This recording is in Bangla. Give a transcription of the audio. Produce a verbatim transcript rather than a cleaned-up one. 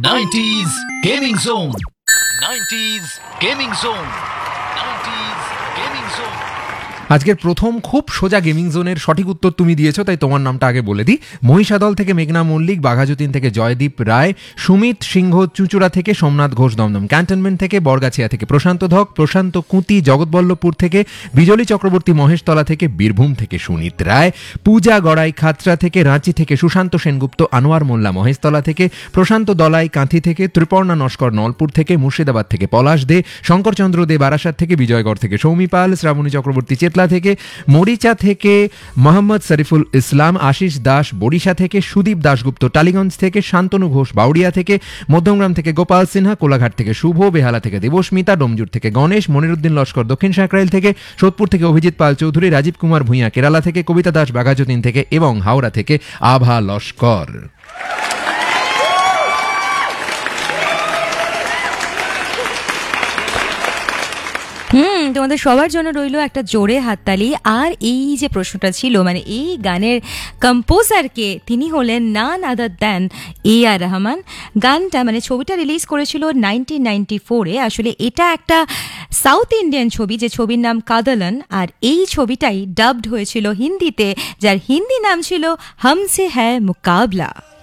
Nineties gaming zone nineties gaming zone nineties gaming zone আজকের প্রথম খুব সোজা গেমিং জোনের সঠিক উত্তর তুমি দিয়েছো, তাই তোমার নামটা আগে বলে দিই। মহিষাদল থেকে মেঘনা মল্লিক, বাঘাযতীন থেকে জয়দীপ রায়, সুমিত সিংহ চুঁচুড়া থেকে সোমনাথ ঘোষ দমদম ক্যান্টনমেন্ট থেকে, বরগাছিয়া থেকে প্রশান্ত ধক, প্রশান্ত কুঁতি জগৎবল্লভপুর থেকে, বিজলি চক্রবর্তী মহেশতলা থেকে, বীরভূম থেকে সুনীত রায়, পূজা গড়াই খাতড়া থেকে, রাঁচি থেকে সুশান্ত সেনগুপ্ত, আনোয়ার মোল্লা মহেশতলা থেকে, প্রশান্ত দলাই কাঁথি থেকে, ত্রিপর্ণা নস্কর নলপুর থেকে, মুর্শিদাবাদ থেকে পলাশ দে, শঙ্করচন্দ্র দে বারাসাত থেকে, বিজয়গড় থেকে সৌমি পাল, শ্রাবণী চক্রবর্তী চেতলা থেকে, মরিচা থেকে মোহাম্মদ শরীফুল ইসলাম, আশিস দাস বরিশা থেকে, সুদীপ দাশগুপ্ত টালিগঞ্জ থেকে, শান্তনু ঘোষ বাউড়িয়া থেকে, মধ্যমগ্রাম থেকে গোপাল সিনহা, কোলাঘাট থেকে শুভ, বেহালা থেকে দেবস্মিতা, ডোমজুর থেকে গণেশ, মনিরুদ্দিন লস্কর দক্ষিণ সাঁকরাইল থেকে, সোদপুর থেকে অভিজিৎ পাল চৌধুরী, রাজীব কুমার ভূঁইয়া কেরালা থেকে, কবিতা দাস বাঘাযতীন থেকে এবং হাওড়া থেকে আভা লস্কর। হুম তোমাদের সবার জন্য রইল একটা জোরে হাততালি। আর এই যে প্রশ্নটা ছিল, মানে এই গানের কম্পোজারকে, তিনি হলেন নান আদার দ্যান এ আর রহমান। গানটা মানে ছবিটা রিলিজ করেছিল নাইনটিন নাইনটি ফোরে। আসলে এটা একটা সাউথ ইন্ডিয়ান ছবি, যে ছবির নাম কাদলন, আর এই ছবিটাই ডাবড হয়েছিল হিন্দিতে, যার হিন্দি নাম ছিল হামসে হ্যায় মুকাবলা।